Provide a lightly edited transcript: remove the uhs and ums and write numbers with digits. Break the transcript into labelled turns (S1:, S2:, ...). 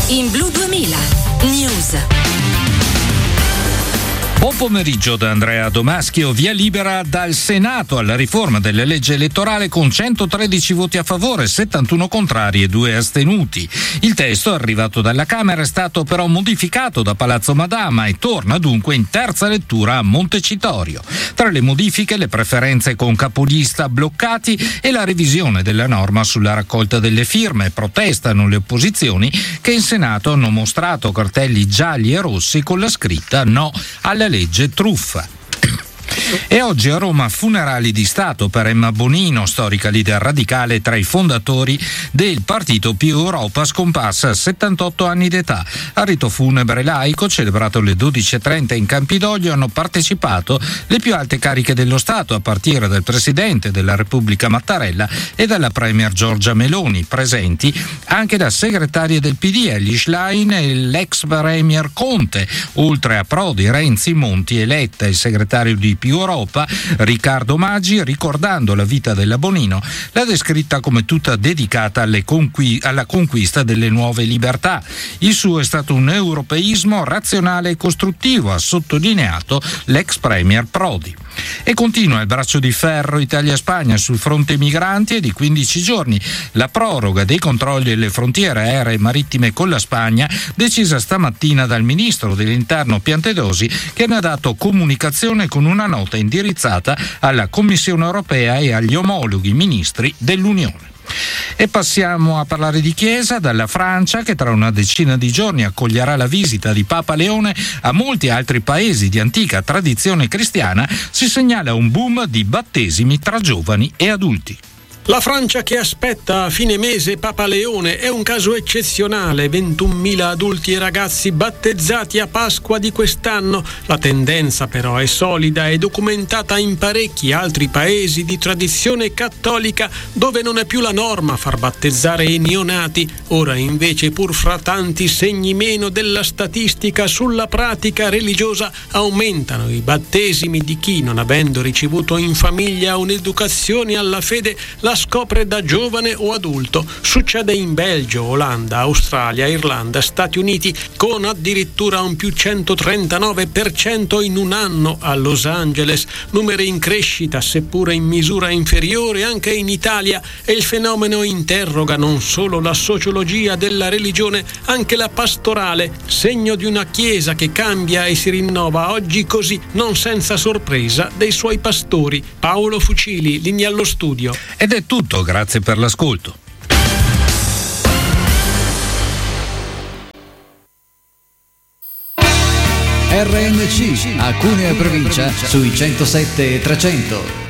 S1: in Blu 2000 News.
S2: Buon pomeriggio da Andrea Domaschio. Via libera dal Senato alla riforma della legge elettorale con 113 voti a favore, 71 contrari e 2 astenuti. Il testo arrivato dalla Camera è stato però modificato da Palazzo Madama e torna dunque in terza lettura a Montecitorio. Tra le modifiche le preferenze con capolista bloccati e la revisione della norma sulla raccolta delle firme. Protestano le opposizioni che in Senato hanno mostrato cartelli gialli e rossi con la scritta no alla legge truffa. E oggi a Roma funerali di Stato per Emma Bonino, storica leader radicale tra i fondatori del partito Più Europa, scomparsa a 78 anni d'età. Al rito funebre laico, celebrato alle 12:30 in Campidoglio, hanno partecipato le più alte cariche dello Stato, a partire dal Presidente della Repubblica Mattarella e dalla Premier Giorgia Meloni. Presenti anche la segretaria del PD Elly Schlein e l'ex Premier Conte, oltre a Prodi, Renzi, Monti e Letta. Il segretario di Più Europa, Riccardo Maggi, ricordando la vita della Bonino, l'ha descritta come tutta dedicata alla conquista delle nuove libertà. Il suo è stato un europeismo razionale e costruttivo, ha sottolineato l'ex premier Prodi. E continua il braccio di ferro Italia-Spagna sul fronte migranti. È di 15 giorni la proroga dei controlli alle frontiere aeree e marittime con la Spagna, decisa stamattina dal ministro dell'Interno Piantedosi, che ne ha dato comunicazione con una nota indirizzata alla Commissione europea e agli omologhi ministri dell'Unione. E passiamo a parlare di Chiesa, dalla Francia, che tra una decina di giorni accoglierà la visita di Papa Leone a molti altri paesi di antica tradizione cristiana. Si segnala un boom di battesimi tra giovani e adulti.
S3: La Francia che aspetta a fine mese Papa Leone è un caso eccezionale, 21.000 adulti e ragazzi battezzati a Pasqua di quest'anno. La tendenza però è solida e documentata in parecchi altri paesi di tradizione cattolica, dove non è più la norma far battezzare i neonati. Ora invece, pur fra tanti segni meno della statistica sulla pratica religiosa, aumentano i battesimi di chi, non avendo ricevuto in famiglia un'educazione alla fede, la scopre da giovane o adulto. Succede in Belgio, Olanda, Australia, Irlanda, Stati Uniti, con addirittura un più 139% in un anno a Los Angeles, numeri in crescita seppure in misura inferiore anche in Italia, e il fenomeno interroga non solo la sociologia della religione, anche la pastorale, segno di una Chiesa che cambia e si rinnova oggi così, non senza sorpresa, dei suoi pastori. Paolo Fucili, linea allo studio.
S2: Ed è tutto, grazie per l'ascolto.
S4: RNC a Cuneo e provincia sui 107 e 300.